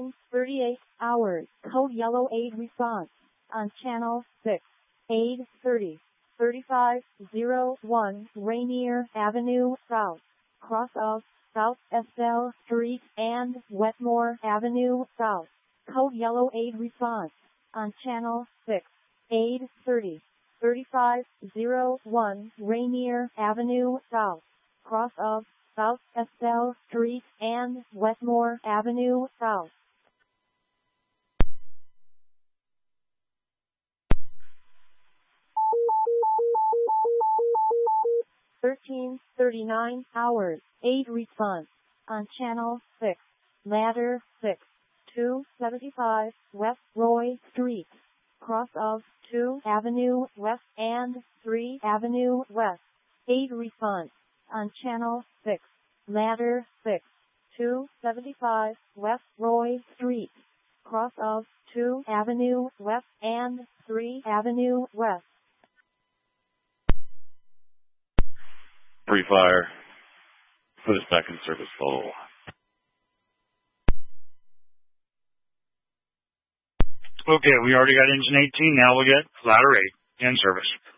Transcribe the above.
13:38 hours. Code yellow aid response on channel 6. Aid 3501 Rainier Avenue South, cross of South Estelle Street and Wetmore Avenue South. Code yellow aid response on channel 6. Aid 3501 Rainier Avenue South, cross of South Estelle Street and Wetmore Avenue South. hours. Aid response on channel 6. Ladder 6. 275 West Roy Street, cross of 2 Avenue West and 3 Avenue West. Aid response on channel 6. Ladder 6. 275 West Roy Street, cross of 2 Avenue West and 3 Avenue West. Free fire. Put us back in service full. Okay, we already got engine 18, now we'll get ladder 8 in service.